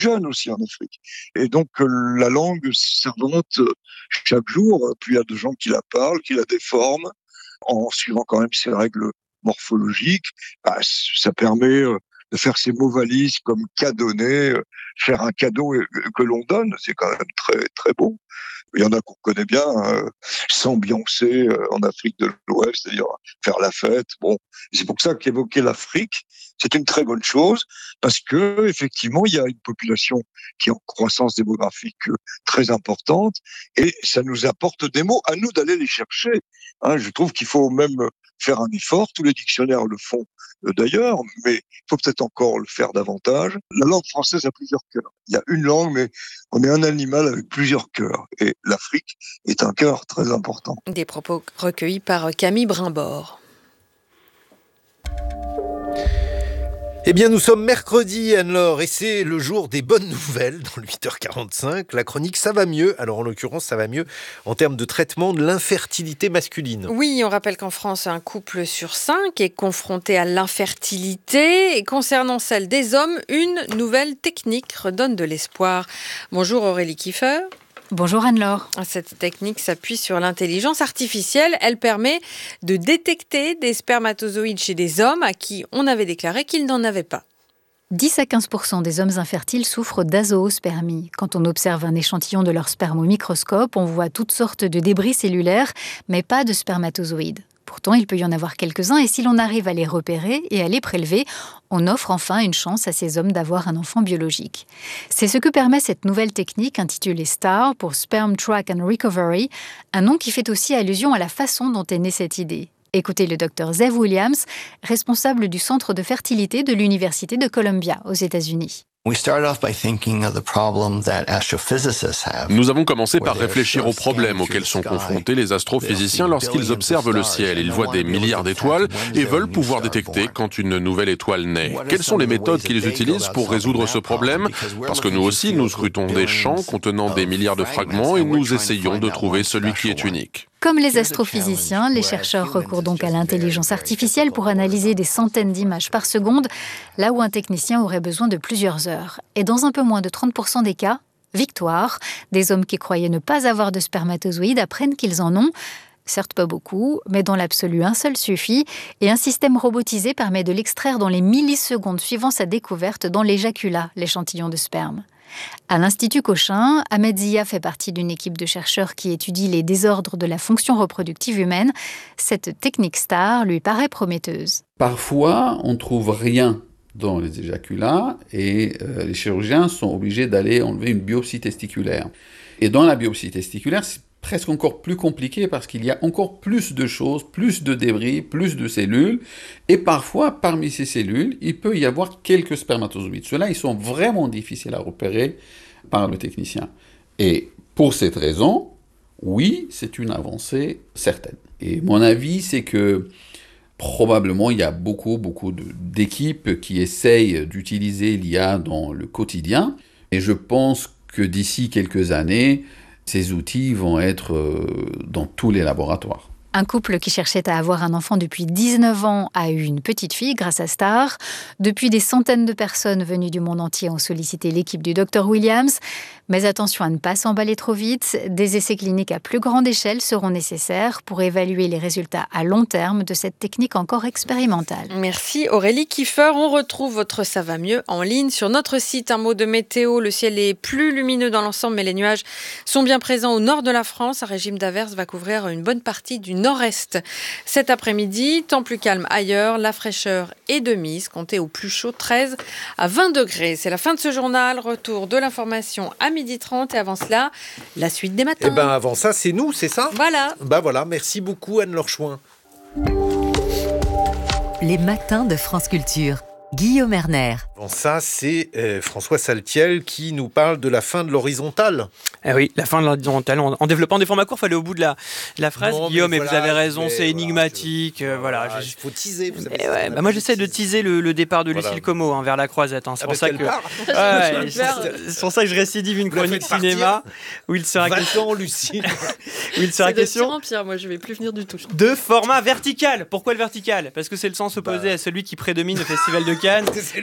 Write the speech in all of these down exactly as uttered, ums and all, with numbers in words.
jeunes aussi en Afrique. Et donc la langue s'invente chaque jour, puis il y a des gens qui la parlent, qui la déforment, en suivant quand même ses règles morphologiques. Bah, ça permet de faire ces mots valises comme cadonner, faire un cadeau que l'on donne, c'est quand même très très beau. Il y en a qu'on connaît bien, euh, s'ambiancer euh, en Afrique de l'Ouest, c'est-à-dire faire la fête. Bon, c'est pour ça qu'évoquer l'Afrique, c'est une très bonne chose, parce que effectivement, il y a une population qui est en croissance démographique très importante, et ça nous apporte des mots, à nous d'aller les chercher. Hein, je trouve qu'il faut même faire un effort, tous les dictionnaires le font euh, d'ailleurs, mais il faut peut-être encore le faire davantage. La langue française a plusieurs cœurs. Il y a une langue, mais on est un animal avec plusieurs cœurs, et l'Afrique est un cœur très important. Des propos recueillis par Camille Brimbord. Eh bien, nous sommes mercredi, Anne-Laure, et c'est le jour des bonnes nouvelles dans le huit heures quarante-cinq. La chronique, ça va mieux. Alors, en l'occurrence, ça va mieux en termes de traitement de l'infertilité masculine. Oui, on rappelle qu'en France, un couple sur cinq est confronté à l'infertilité. Et concernant celle des hommes, une nouvelle technique redonne de l'espoir. Bonjour Aurélie Kiefer. Bonjour Anne-Laure. Cette technique s'appuie sur l'intelligence artificielle. Elle permet de détecter des spermatozoïdes chez des hommes à qui on avait déclaré qu'ils n'en avaient pas. dix à quinze pour cent des hommes infertiles souffrent d'azoospermie. Quand on observe un échantillon de leur sperme au microscope, on voit toutes sortes de débris cellulaires, mais pas de spermatozoïdes. Pourtant, il peut y en avoir quelques-uns et si l'on arrive à les repérer et à les prélever, on offre enfin une chance à ces hommes d'avoir un enfant biologique. C'est ce que permet cette nouvelle technique intitulée STAR pour Sperm Track and Recovery, un nom qui fait aussi allusion à la façon dont est née cette idée. Écoutez le docteur Zev Williams, responsable du centre de fertilité de l'Université de Columbia aux États-Unis. Nous avons commencé par réfléchir aux problèmes auxquels sont confrontés les astrophysiciens lorsqu'ils observent le ciel. Ils voient des milliards d'étoiles et veulent pouvoir détecter quand une nouvelle étoile naît. Quelles sont les méthodes qu'ils utilisent pour résoudre ce problème ? Parce que nous aussi, nous scrutons des champs contenant des milliards de fragments et nous essayons de trouver celui qui est unique. Comme les astrophysiciens, les chercheurs recourent donc à l'intelligence artificielle pour analyser des centaines d'images par seconde, là où un technicien aurait besoin de plusieurs heures. Et dans un peu moins de trente pour cent des cas, victoire, des hommes qui croyaient ne pas avoir de spermatozoïdes apprennent qu'ils en ont. Certes pas beaucoup, mais dans l'absolu un seul suffit, et un système robotisé permet de l'extraire dans les millisecondes suivant sa découverte dans l'éjaculat, l'échantillon de sperme. À l'Institut Cochin, Ahmed Zia fait partie d'une équipe de chercheurs qui étudie les désordres de la fonction reproductive humaine. Cette technique STAR lui paraît prometteuse. Parfois, on ne trouve rien dans les éjaculats et euh, les chirurgiens sont obligés d'aller enlever une biopsie testiculaire. Et dans la biopsie testiculaire, c'est presque encore plus compliqué parce qu'il y a encore plus de choses, plus de débris, plus de cellules. Et parfois, parmi ces cellules, il peut y avoir quelques spermatozoïdes. Ceux-là, ils sont vraiment difficiles à repérer par le technicien. Et pour cette raison, oui, c'est une avancée certaine. Et mon avis, c'est que probablement, il y a beaucoup, beaucoup de, d'équipes qui essayent d'utiliser l'I A dans le quotidien. Et je pense que d'ici quelques années, ces outils vont être dans tous les laboratoires. Un couple qui cherchait à avoir un enfant depuis dix-neuf ans a eu une petite fille grâce à STAR. Depuis, des centaines de personnes venues du monde entier ont sollicité l'équipe du docteur Williams. Mais attention à ne pas s'emballer trop vite. Des essais cliniques à plus grande échelle seront nécessaires pour évaluer les résultats à long terme de cette technique encore expérimentale. Merci Aurélie Kiefer. On retrouve votre Ça va mieux en ligne sur notre site. Un mot de météo. Le ciel est plus lumineux dans l'ensemble, mais les nuages sont bien présents au nord de la France. Un régime d'averse va couvrir une bonne partie du nord-est. Cet après-midi, temps plus calme ailleurs, la fraîcheur est de mise, comptez au plus chaud treize à vingt degrés. C'est la fin de ce journal, retour de l'information à midi trente et avant cela, la suite des matins. Eh bien avant ça, c'est nous, c'est ça ? Voilà. Bah voilà, merci beaucoup Anne-Laure Chouin. Les matins de France Culture. Guillaume Erner. Bon, ça, c'est euh, François Saltiel qui nous parle de la fin de l'horizontale. Eh oui, la fin de l'horizontale. En, en développant des formats courts, il fallait au bout de la, de la phrase. Non, Guillaume, mais voilà, vous avez raison, c'est énigmatique. Euh, voilà, il faut teaser. Vous savez, ouais, bah moi, j'essaie de teaser le, le départ de Lucille voilà. Como hein, vers la croisette. Hein. C'est, ah pour ça que, ouais, c'est, c'est pour ça que je récidive une chronique cinéma où il sera question. Lucille. où il sera c'est question. De pire en pire, moi, je vais plus venir du tout. De format vertical. Pourquoi le vertical ? Parce que c'est le sens opposé bah. à celui qui prédomine au Festival de Cannes, où les filles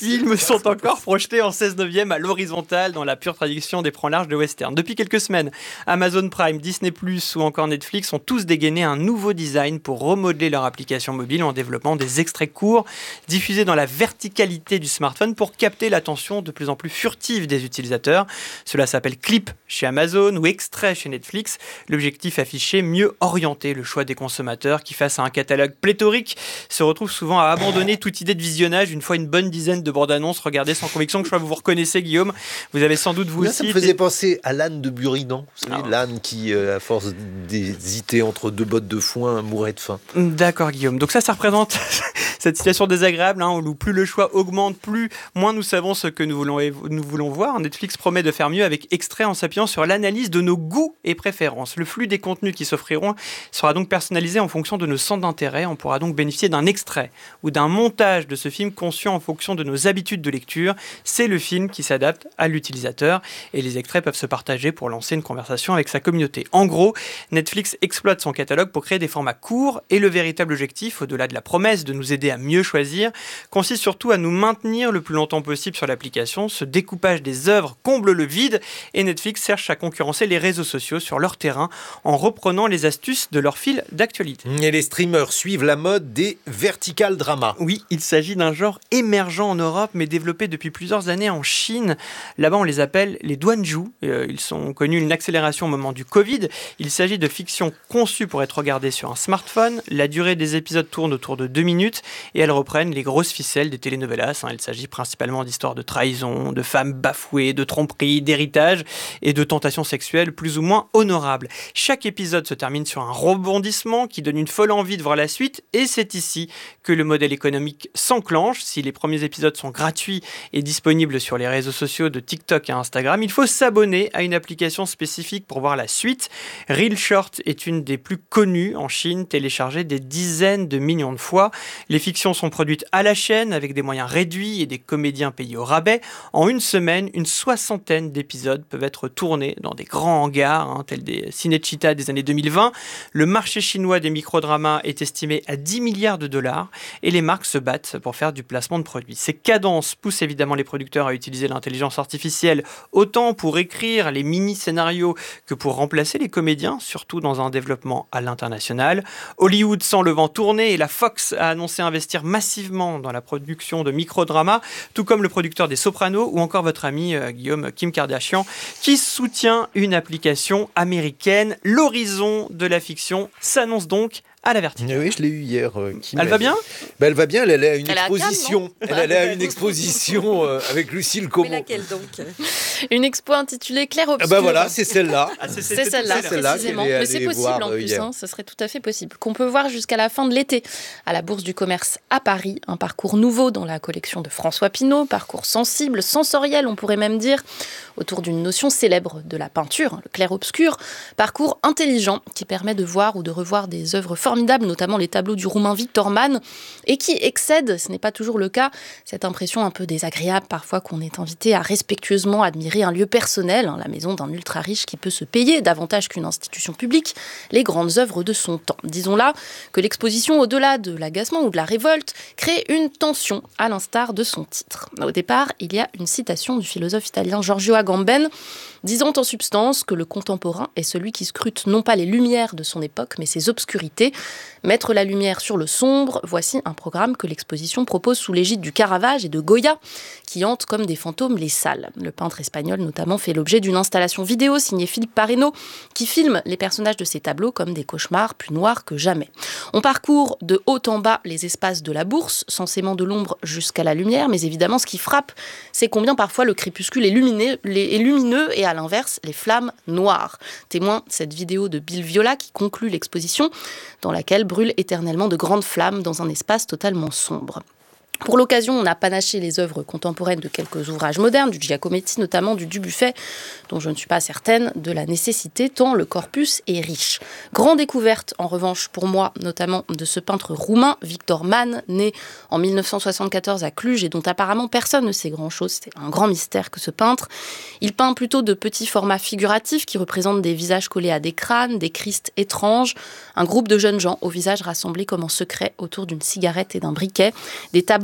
films sont encore projetés en seize neuvième à l'horizontale dans la pure traduction des plans larges de western. Depuis quelques semaines, Amazon Prime, Disney plus, ou encore Netflix ont tous dégainé un nouveau design pour remodeler leur application mobile en développant des extraits courts diffusés dans la verticalité du smartphone pour capter l'attention de plus en plus furtive des utilisateurs. Cela s'appelle Clip chez Amazon ou Extrait chez Netflix. L'objectif affiché, mieux orienter le choix des consommateurs qui, face à un catalogue pléthorique, se retrouvent souvent à abandonner toute idée de visionnage une fois une bonne dizaine de bandes annonces regardées sans conviction. Que je crois que vous vous reconnaissez, Guillaume. Vous avez sans doute vous Là, aussi. Ça me faisait des... penser à l'âne de Buridan. Vous savez, l'âne qui, euh, à force d'hésiter entre deux bottes de foin, mourait de faim. D'accord, Guillaume. Donc ça, ça représente cette situation désagréable, hein, où plus le choix augmente, plus moins nous savons ce que nous voulons, nous voulons voir. Netflix promet de faire mieux avec Extrait en s'appuyant sur l'analyse de nos goûts et préférences. Le flux des contenus qui s'offriront sera donc personnalisé en fonction de nos centres d'intérêt. On pourra donc bénéficier d'un extrait ou d'un montage de ce film conçu en fonction de nos habitudes de lecture. C'est le film qui s'adapte à l'utilisateur et les extraits peuvent se partager pour lancer une conversation avec sa communauté. En gros, Netflix exploite son catalogue pour créer des formats courts et le véritable objectif, au-delà de la promesse de nous aider à mieux choisir, consiste surtout à nous maintenir le plus longtemps possible sur l'application. Ce découpage des œuvres comble le vide et Netflix cherche à concurrencer les réseaux sociaux sur leur terrain en reprenant les astuces de leur fil d'actualité. Et les streamers suivent la mode des vertical dramas. Oui, il s'agit d'un genre émergent en Europe mais développé depuis plusieurs années en Chine. Là-bas, on les appelle les Duanzhu. Euh, ils ont connu une accélération au moment du Covid. Il s'agit de fictions conçues pour être regardées sur un smartphone. La durée des épisodes tourne autour de deux minutes et elles reprennent les grosses ficelles des telenovelas. Hein. Il s'agit principalement d'histoires de trahison, de femmes bafouées, de tromperies, d'héritage et de tentations sexuelles plus ou moins honorables. Chaque épisode se termine sur un rebondissement qui donne une folle envie de voir la suite et c'est ici que le modèle économique s'enclenche. Si les premiers épisodes sont gratuits et disponibles sur les réseaux sociaux de TikTok et Instagram, il faut s'abonner à une application spécifique pour voir la suite. Reel Short est une des plus connues en Chine, téléchargée des dizaines de millions de fois. Les fictions sont produites à la chaîne avec des moyens réduits et des comédiens payés au rabais. En une semaine, une soixantaine d'épisodes peuvent être tournés dans des grands hangars, hein, tels des Cinecittà des années deux mille vingt. Le marché chinois des microdramas est estimé à dix milliards de dollars et les marques se battent pour faire du placement de produits. Ces cadences poussent évidemment les producteurs à utiliser l'intelligence artificielle autant pour écrire les mini-scénarios que pour remplacer les comédiens, surtout dans un développement à l'international. Hollywood sent le vent tourner et la Fox a annoncé investir massivement dans la production de microdramas, tout comme le producteur des Sopranos ou encore votre ami euh, Guillaume Kim Kardashian, qui soutient une application américaine. L'horizon de la fiction s'annonce donc à la verticale. Oui, je l'ai eu hier. Euh, Kim elle va bien ben, Elle va bien, elle allait à une elle exposition. Elle allait à une exposition euh, avec Lucille Como. Mais laquelle donc? Une expo intitulée Clair Obscur. Ben voilà, c'est celle-là. Ah, c'est, c'est, c'est celle-là, c'est celle-là précisément. Mais c'est possible en plus, hein, ce serait tout à fait possible. Qu'on peut voir jusqu'à la fin de l'été à la Bourse du Commerce à Paris. Un parcours nouveau dans la collection de François Pinault, parcours sensible, sensoriel, on pourrait même dire, autour d'une notion célèbre de la peinture, le clair-obscur. Parcours intelligent qui permet de voir ou de revoir des œuvres formidables, notamment les tableaux du Roumain Victor Mann, et qui excède, ce n'est pas toujours le cas, cette impression un peu désagréable parfois qu'on est invité à respectueusement admirer un lieu personnel, hein, la maison d'un ultra-riche qui peut se payer davantage qu'une institution publique, les grandes œuvres de son temps. Disons là que l'exposition, au-delà de l'agacement ou de la révolte, crée une tension, à l'instar de son titre. Au départ, il y a une citation du philosophe italien Giorgio Agamben, disant en substance que le contemporain est celui qui scrute non pas les lumières de son époque, mais ses obscurités. Mettre la lumière sur le sombre, voici un programme que l'exposition propose sous l'égide du Caravage et de Goya, qui hantent comme des fantômes les salles. Le peintre espagnol notamment fait l'objet d'une installation vidéo signée Philippe Parreno, qui filme les personnages de ses tableaux comme des cauchemars plus noirs que jamais. On parcourt de haut en bas les espaces de la Bourse, censément de l'ombre jusqu'à la lumière, mais évidemment ce qui frappe, c'est combien parfois le crépuscule est lumineux, est lumineux et à l'inverse, les flammes noires. Témoin cette vidéo de Bill Viola qui conclut l'exposition, dans laquelle brûlent éternellement de grandes flammes dans un espace totalement sombre. Pour l'occasion, on a panaché les œuvres contemporaines de quelques ouvrages modernes, du Giacometti notamment, du Dubuffet, dont je ne suis pas certaine de la nécessité, tant le corpus est riche. Grande découverte, en revanche, pour moi, notamment de ce peintre roumain, Victor Mann, né en mille neuf cent soixante-quatorze à Cluj, et dont apparemment personne ne sait grand-chose. C'était un grand mystère que ce peintre. Il peint plutôt de petits formats figuratifs qui représentent des visages collés à des crânes, des Christ étranges, un groupe de jeunes gens au visage rassemblés comme en secret autour d'une cigarette et d'un briquet, des tables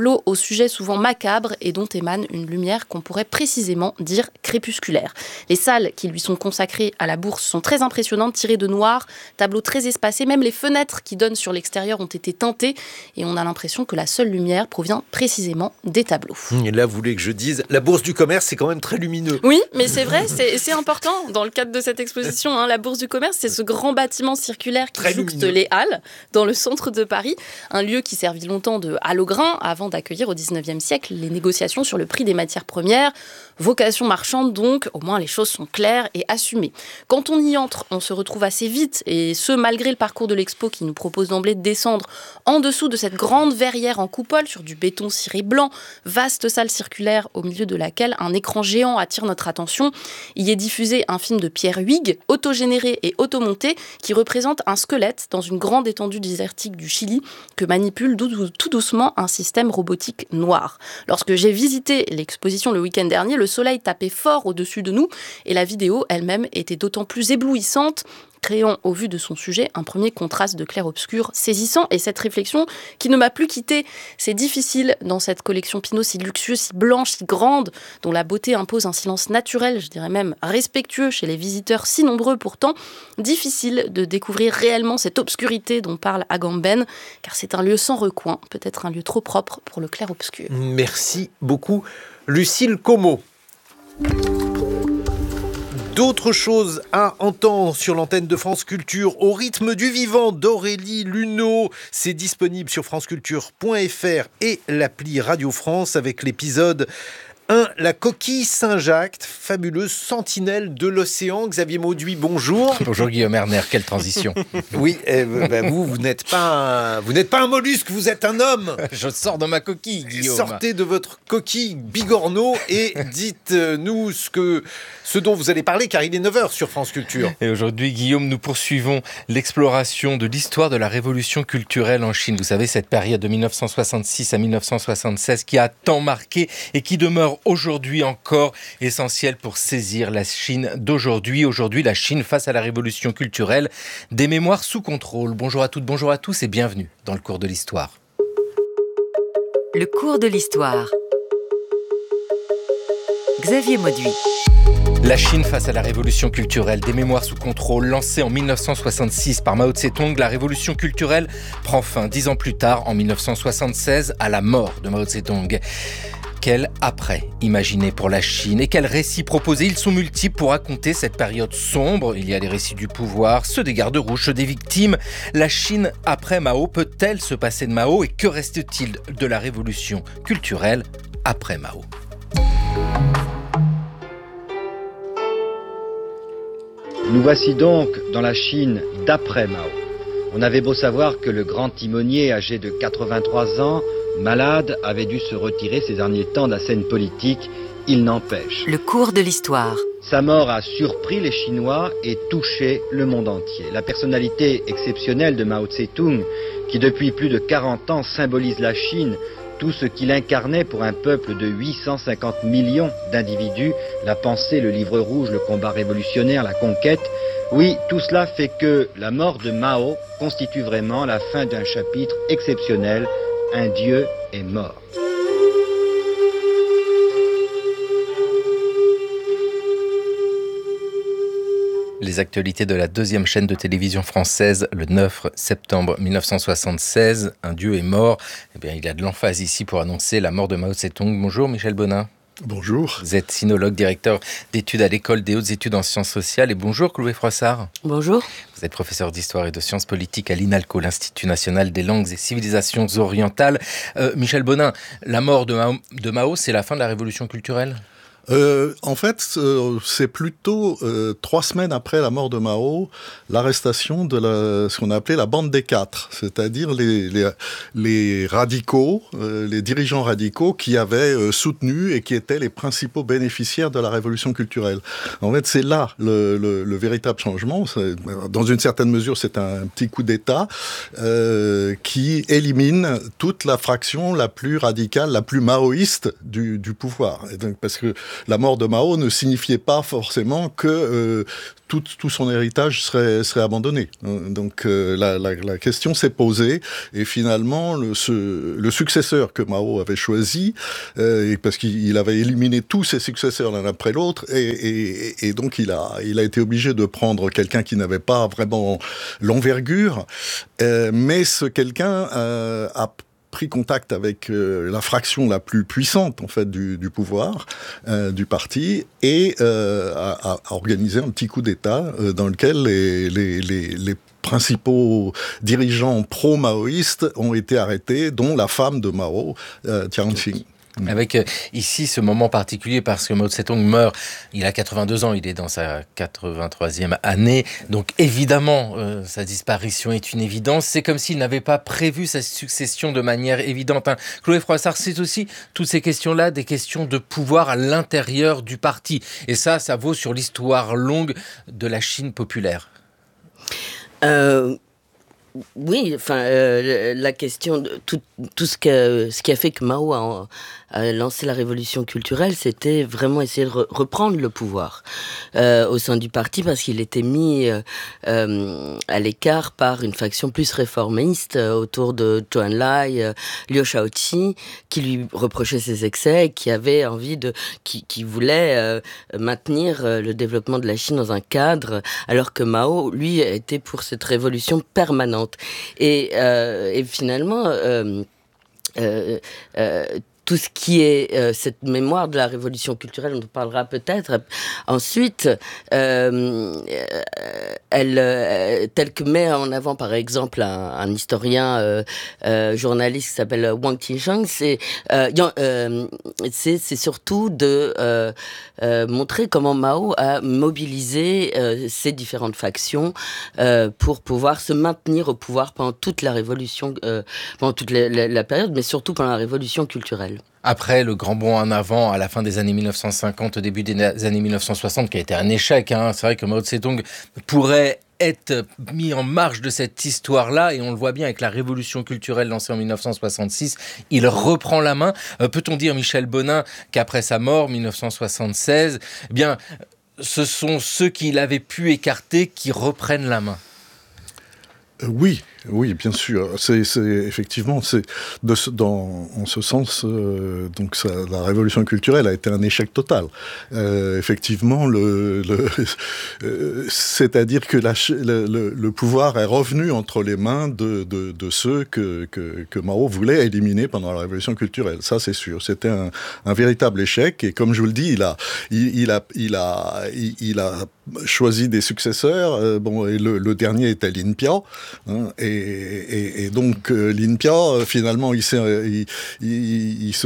tableau au sujet souvent macabre et dont émane une lumière qu'on pourrait précisément dire crépusculaire. Les salles qui lui sont consacrées à la Bourse sont très impressionnantes, tirées de noir, tableaux très espacés, même les fenêtres qui donnent sur l'extérieur ont été teintées et on a l'impression que la seule lumière provient précisément des tableaux. Et là, vous voulez que je dise, la Bourse du Commerce, c'est quand même très lumineux. Oui, mais c'est vrai, c'est, c'est important dans le cadre de cette exposition. Hein, la Bourse du Commerce, c'est ce grand bâtiment circulaire qui très jouxte lumineux. Les Halles, dans le centre de Paris, un lieu qui servit longtemps de halle au grain avant d'accueillir au dix-neuvième siècle les négociations sur le prix des matières premières. Vocation marchande donc, au moins les choses sont claires et assumées. Quand on y entre, on se retrouve assez vite, et ce malgré le parcours de l'expo qui nous propose d'emblée de descendre en dessous de cette grande verrière en coupole sur du béton ciré blanc, vaste salle circulaire au milieu de laquelle un écran géant attire notre attention. Il y est diffusé un film de Pierre Huyghe, autogénéré et automonté, qui représente un squelette dans une grande étendue désertique du Chili que manipule tout doucement un système robotique noir. Lorsque j'ai visité l'exposition le week-end dernier, le soleil tapait fort au-dessus de nous et la vidéo elle-même était d'autant plus éblouissante, créant au vu de son sujet un premier contraste de clair-obscur saisissant. Et cette réflexion qui ne m'a plus quittée, c'est difficile dans cette collection Pinault si luxueuse, si blanche, si grande, dont la beauté impose un silence naturel, je dirais même respectueux chez les visiteurs si nombreux pourtant, difficile de découvrir réellement cette obscurité dont parle Agamben, car c'est un lieu sans recoin, peut-être un lieu trop propre pour le clair-obscur. Merci beaucoup, Lucille Como. D'autres choses à entendre sur l'antenne de France Culture au rythme du vivant d'Aurélie Luneau. C'est disponible sur franceculture point f r et l'appli Radio France avec l'épisode un, la coquille Saint-Jacques, fabuleuse sentinelle de l'océan. Xavier Mauduit, bonjour. Bonjour Guillaume Erner, quelle transition. Oui, eh, bah, vous, vous n'êtes pas un, vous n'êtes pas un mollusque, vous êtes un homme. Je sors de ma coquille, Guillaume. Sortez de votre coquille bigorneau et dites-nous ce, que, ce dont vous allez parler, car il est neuf heures sur France Culture. Et aujourd'hui, Guillaume, nous poursuivons l'exploration de l'histoire de la révolution culturelle en Chine. Vous savez, cette période de mille neuf cent soixante-six à mille neuf cent soixante-seize qui a tant marqué et qui demeure aujourd'hui encore essentiel pour saisir la Chine d'aujourd'hui. Aujourd'hui, la Chine face à la révolution culturelle, des mémoires sous contrôle. Bonjour à toutes, bonjour à tous et bienvenue dans le cours de l'histoire. Le cours de l'histoire. Xavier Mauduit. La Chine face à la révolution culturelle, des mémoires sous contrôle, lancée en mille neuf cent soixante-six par Mao Tse-tung, la révolution culturelle prend fin dix ans plus tard, en mille neuf cent soixante-seize, à la mort de Mao Tse-tung. Quel après imaginer pour la Chine et quels récits proposer? Ils sont multiples pour raconter cette période sombre. Il y a les récits du pouvoir, ceux des gardes rouges, ceux des victimes. La Chine après Mao, peut-elle se passer de Mao? Et que reste-t-il de la révolution culturelle après Mao? Nous voici donc dans la Chine d'après Mao. On avait beau savoir que le grand timonier, âgé de quatre-vingt-trois ans, malade, avait dû se retirer ces derniers temps de la scène politique, il n'empêche. Le cours de l'histoire. Sa mort a surpris les Chinois et touché le monde entier. La personnalité exceptionnelle de Mao Tse-tung, qui depuis plus de quarante ans symbolise la Chine, tout ce qu'il incarnait pour un peuple de huit cent cinquante millions d'individus, la pensée, le livre rouge, le combat révolutionnaire, la conquête, oui, tout cela fait que la mort de Mao constitue vraiment la fin d'un chapitre exceptionnel. Un dieu est mort. Les actualités de la deuxième chaîne de télévision française, le neuf septembre mille neuf cent soixante-seize, un dieu est mort. Eh bien, il y a de l'emphase ici pour annoncer la mort de Mao Tse-tung. Bonjour Michel Bonin. Bonjour. Vous êtes sinologue, directeur d'études à l'École des hautes études en sciences sociales. Et bonjour Chloé Froissart. Bonjour. Vous êtes professeur d'histoire et de sciences politiques à l'INALCO, l'Institut national des langues et civilisations orientales. Euh, Michel Bonin, la mort de Mao, de Mao, c'est la fin de la révolution culturelle ? Euh, en fait, euh, c'est plutôt euh, trois semaines après la mort de Mao, l'arrestation de la, ce qu'on a appelé la bande des quatre, c'est-à-dire les, les, les radicaux, euh, les dirigeants radicaux qui avaient euh, soutenu et qui étaient les principaux bénéficiaires de la révolution culturelle. En fait, c'est là le, le, le véritable changement. C'est, dans une certaine mesure, c'est un petit coup d'État euh, qui élimine toute la fraction la plus radicale, la plus maoïste du, du pouvoir. Et donc, parce que la mort de Mao ne signifiait pas forcément que euh, tout, tout son héritage serait, serait abandonné. Donc euh, la, la, la question s'est posée et finalement le, ce, le successeur que Mao avait choisi, euh, parce qu'il avait éliminé tous ses successeurs l'un après l'autre, et, et, et donc il a, il a été obligé de prendre quelqu'un qui n'avait pas vraiment l'envergure, euh, mais ce quelqu'un euh, a pris contact avec euh, la fraction la plus puissante en fait du, du pouvoir euh, du parti et euh, a, a organisé un petit coup d'État euh, dans lequel les, les, les, les principaux dirigeants pro-maoïstes ont été arrêtés, dont la femme de Mao, euh, Jiang Qing. Avec euh, ici ce moment particulier parce que Mao Tse-tung meurt, il a quatre-vingt-deux ans, il est dans sa quatre-vingt-troisième année, donc évidemment euh, sa disparition est une évidence, c'est comme s'il n'avait pas prévu sa succession de manière évidente. Hein. Chloé Froissart, c'est aussi toutes ces questions-là, des questions de pouvoir à l'intérieur du parti, et ça, ça vaut sur l'histoire longue de la Chine populaire. Euh... Oui, enfin, euh, la question de tout, tout ce, que, ce qui a fait que Mao a, a lancé la révolution culturelle, c'était vraiment essayer de re- reprendre le pouvoir euh, au sein du parti, parce qu'il était mis euh, euh, à l'écart par une faction plus réformiste euh, autour de Zhou Enlai, euh, Liu Shaoqi, qui lui reprochait ses excès et qui avait envie de, qui, qui voulait euh, maintenir euh, le développement de la Chine dans un cadre, alors que Mao, lui, était pour cette révolution permanente. Et, euh, et finalement, euh, euh, euh, tout ce qui est euh, cette mémoire de la révolution culturelle, on en parlera peut-être ensuite, euh, elle, euh, telle que met en avant par exemple un, un historien euh, euh, journaliste qui s'appelle Wang Qingsheng, c'est, euh, euh, c'est, c'est surtout de euh, euh, montrer comment Mao a mobilisé euh, ces différentes factions euh, pour pouvoir se maintenir au pouvoir pendant toute la révolution, euh, pendant toute la, la, la période, mais surtout pendant la révolution culturelle. Après le grand bond en avant à la fin des années mille neuf cent cinquante, au début des années mille neuf cent soixante, qui a été un échec, hein. C'est vrai que Mao Tse-tung pourrait être mis en marge de cette histoire-là, et on le voit bien avec la révolution culturelle lancée en mille neuf cent soixante-six, il reprend la main. Euh, peut-on dire, Michel Bonin, qu'après sa mort, mille neuf cent soixante-seize, eh bien, ce sont ceux qui l'avaient pu écarter qui reprennent la main? euh, Oui. Oui, bien sûr. C'est, c'est effectivement, c'est de ce, dans, en ce sens, euh, donc ça, la révolution culturelle a été un échec total. Euh, effectivement, le, le euh, c'est-à-dire que la, le, le, le pouvoir est revenu entre les mains de, de, de ceux que, que, que Mao voulait éliminer pendant la révolution culturelle. Ça, c'est sûr. C'était un, un véritable échec. Et comme je vous le dis, il a, il, il a, il a, il, il a choisi des successeurs. Euh, bon, et le, le dernier était Lin Piao. Hein, et Et, et, et donc euh, Lin Piao, finalement, il, s'est, il, il, il se